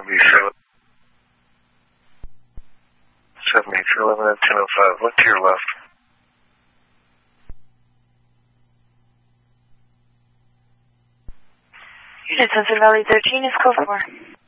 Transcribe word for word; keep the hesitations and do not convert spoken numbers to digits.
be seven. seven eight two eleven at ten oh five. Look to your left. Unit Sunset Valley thirteen is code four.